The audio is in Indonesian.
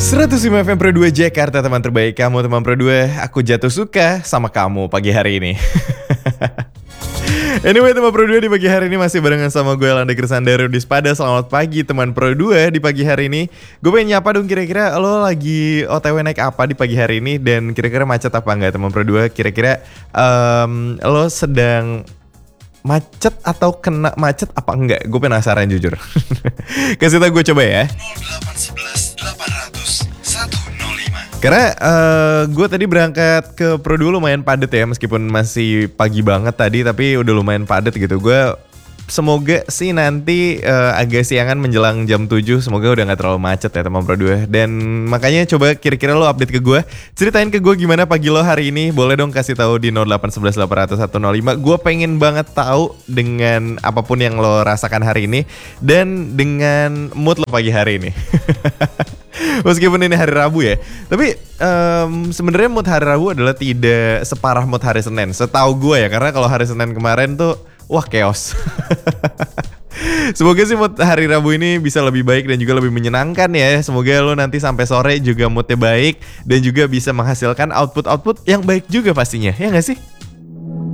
105 FM Pro 2 Jakarta, teman terbaik kamu, teman Pro 2. Aku jatuh suka sama kamu pagi hari ini. Anyway, teman Pro 2 di pagi hari ini masih barengan sama gue, Landa Krisandaru Dispada. Selamat pagi teman Pro 2 di pagi hari ini. Gue pengen nyapa dong, kira-kira lo lagi OTW naik apa di pagi hari ini? Dan kira-kira macet apa enggak teman Pro 2? Kira-kira lo sedang macet atau kena macet apa enggak? Gue penasaran jujur. Kasih tau gue coba ya. 0811 800 105. Karena gue tadi berangkat ke Pro 2 lumayan padet ya, meskipun masih pagi banget tadi, tapi udah lumayan padet gitu. Gue semoga sih nanti agak siangan menjelang jam 7, semoga udah gak terlalu macet ya teman Pro 2. Dan makanya coba kira-kira lo update ke gue, ceritain ke gue gimana pagi lo hari ini. Boleh dong kasih tahu di 0811 800 105. Gue pengen banget tahu dengan apapun yang lo rasakan hari ini dan dengan mood lo pagi hari ini. Meskipun ini hari Rabu ya, tapi sebenarnya mood hari Rabu adalah tidak separah mood hari Senin, setahu gue ya, karena kalau hari Senin kemarin tuh wah chaos. Semoga sih mood hari Rabu ini bisa lebih baik dan juga lebih menyenangkan ya. Semoga lo nanti sampai sore juga moodnya baik dan juga bisa menghasilkan output yang baik juga pastinya, ya nggak sih?